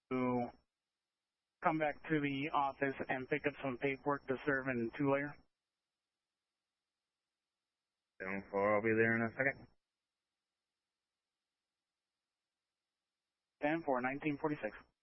to come back to the office and pick up some paperwork to serve in Tulare. 7-4, I'll be there in a second. 10-4, 1946.